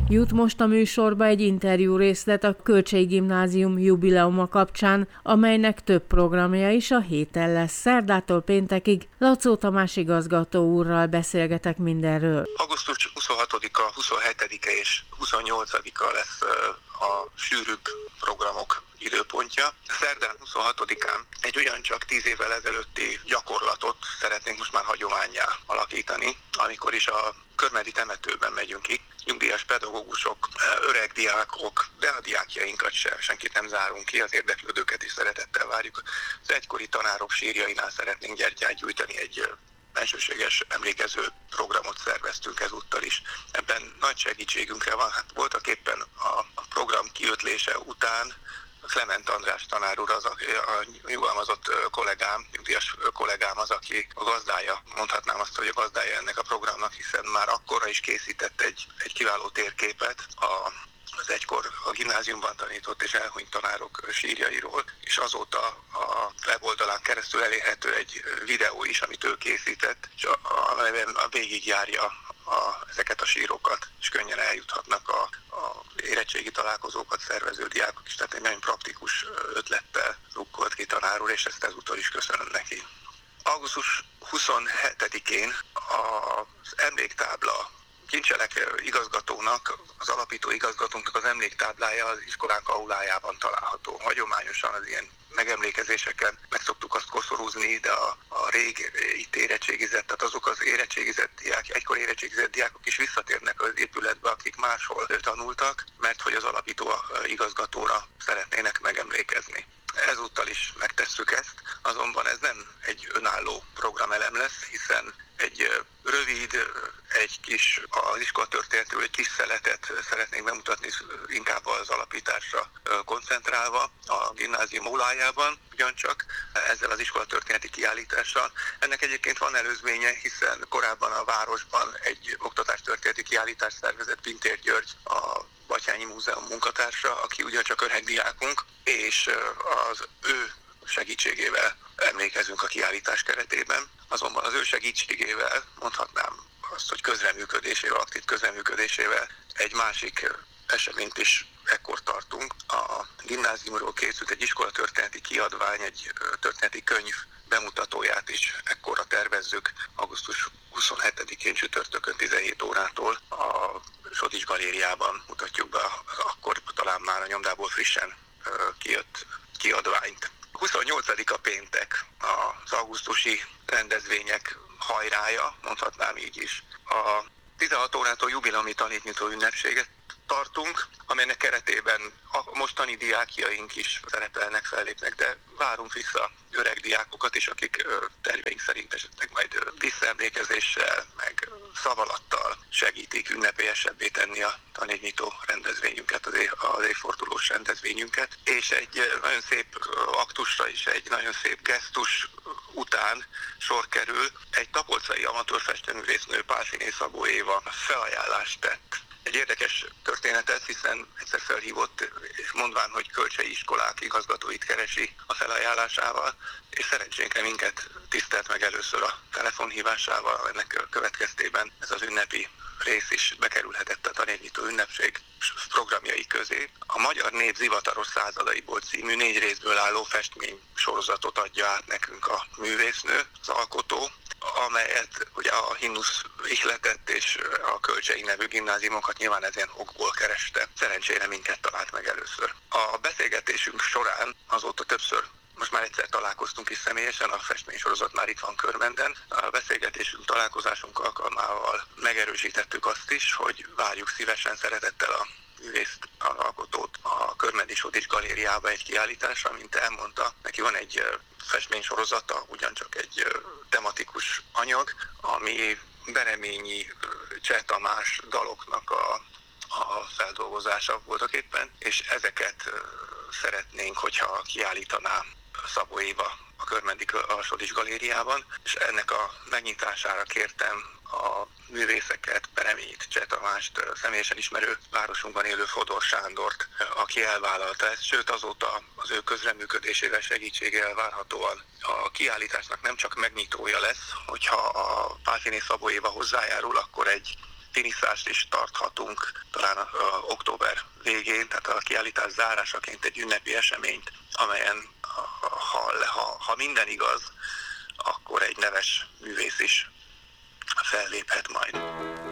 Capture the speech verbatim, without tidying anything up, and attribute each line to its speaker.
Speaker 1: Jut most a műsorba egy interjú részlet a Kölcsey Gimnázium jubileuma kapcsán, amelynek több programja is a héten lesz. Szerdától péntekig Lacó Tamás igazgató úrral beszélgetek mindenről.
Speaker 2: augusztus huszonhatodika, huszonhetedike és huszonnyolcadika lesz a sűrűbb programok időpontja. Szerdán huszonhatodikán egy ugyancsak tíz évvel ezelőtti gyakorlatot szeretnénk most már hagyománnyá alakítani, amikor is a körmedi temetőben megyünk ki. Nyugdíjas pedagógusok, öreg diákok, de a diákjainkat sem, senkit nem zárunk ki, az érdeklődőket is szeretettel várjuk. Az egykori tanárok sírjainál szeretnénk gyertyát gyújtani, egy bensőséges emlékező programot szerveztünk ezúttal is. Ebben nagy segítségünkre van. Hát voltak éppen a program kiötlése után Klement András tanár úr, az a, a nyugalmazott kollégám, nyugdíjas kollégám az, aki a gazdája, mondhatnám azt, hogy a gazdája ennek a programnak, hiszen már akkorra is készített egy, egy kiváló térképet a az egykor a gimnáziumban tanított és elhunyt tanárok sírjairól, és azóta a weboldalán keresztül elérhető egy videó is, amit ő készített, és amelyben a végigjárja a, ezeket a sírokat, és könnyen eljuthatnak a, a érettségi találkozókat szervező diákok is. Tehát egy nagyon praktikus ötlettel rukkolt ki tanár úr, és ezt ezúttal is köszönöm neki. augusztus huszonhetedikén az emléktábla Kincselek igazgatónak, az alapító igazgatónknak az emléktáblája az iskolánk aulájában található. Hagyományosan az ilyen megemlékezéseken meg szoktuk azt koszorúzni, de a, a rég itt érettségizett, tehát azok az érettségizett diák, egykor érettségizett diákok is visszatérnek az épületbe, akik máshol tanultak, mert hogy az alapító igazgatóra szeretnének megemlékezni. Ezúttal is megtesszük ezt, azonban ez nem egy önálló programelem lesz, hiszen egy rövid, egy kis, az iskolatörténetről egy kis szeletet szeretnénk bemutatni, inkább az alapításra koncentrálva a gimnázium aulájában, ugyancsak ezzel az iskolatörténeti kiállítással. Ennek egyébként van előzménye, hiszen korábban a városban egy oktatástörténeti kiállítást szervezett Pintér György, a Batthyány Múzeum munkatársa, aki ugyancsak öreg diákunk, és az ő segítségével emlékezünk a kiállítás keretében. Azonban az ő segítségével, mondhatnám azt, hogy közreműködésével, aktív közreműködésével egy másik eseményt is ekkor tartunk. A gimnáziumról készült egy iskolatörténeti kiadvány, egy történeti könyv bemutatóját is ekkorra tervezzük. augusztus huszonhetedikén csütörtökön tizenhét órától a Sodics galériában mutatjuk be akkor talán már a nyomdából frissen kijött kiadványt. huszonnyolcadika péntek az augusztusi rendezvények hajrája, mondhatnám így is. A tizenhat órától jubileumi tanítnyitó ünnepséget tartunk, amelynek keretében a mostani diákjaink is szerepelnek, fellépnek, de várunk vissza öreg diákokat is, akik terveink szerint esetleg majd visszaemlékezéssel, meg szavalattal segítik ünnepélyesebbé tenni a tanítnyitó rendezvényünket, az, év, az évfordulós rendezvényünket. És egy nagyon szép aktusra is, egy nagyon szép gesztus után sor kerül. Egy tapolcai amatőr festőművésznő, Pálfiné Szabó Éva felajánlást tett. Egy érdekes történetet, hiszen egyszer felhívott, és mondván, hogy Kölcsey iskolák igazgatóit keresi a felajánlásával, és szerencsénkre minket tisztelt meg először a telefonhívásával, ennek következtében ez az ünnepi rész is bekerülhetett a tanítnyitó ünnepség programjai közé. A Magyar Nép zivataros századaiból című négy részből álló festmény sorozatot adja át nekünk a művésznő, az alkotó, amelyet ugye a himnusz ihletett, és a Kölcsey nevű gimnáziumokat nyilván ezen okból kereste. Szerencsére minket talált meg először. A beszélgetésünk során azóta többször, most már egyszer találkoztunk is személyesen, a festménysorozat már itt van Körmenden. A beszélgetésünk, találkozásunk alkalmával megerősítettük azt is, hogy várjuk szívesen, szeretettel a művészt, az alkotót a Körmendi Sodics galériába egy kiállításra, mint elmondta. Neki van egy festménysorozata, ugyancsak egy tematikus anyag, ami Bereményi, Cseh Tamás daloknak a, a feldolgozása voltak éppen, és ezeket szeretnénk, hogyha kiállítaná Szabó Éva a Körmendi a Sodics galériában, és ennek a megnyitására kértem a művészeket, Bereményit, Cseh Tamást, személyesen ismerő városunkban élő Fodor Sándort, aki elvállalta ezt, sőt azóta az ő közreműködésével, segítségével várhatóan a kiállításnak nem csak megnyitója lesz, hogyha a Pálfiné Szabó Éva hozzájárul, akkor egy finiszást is tarthatunk talán a, a október végén, tehát a kiállítás zárásaként egy ünnepi eseményt, amelyen ha, ha, ha minden igaz, akkor egy neves művész is felléphet majd.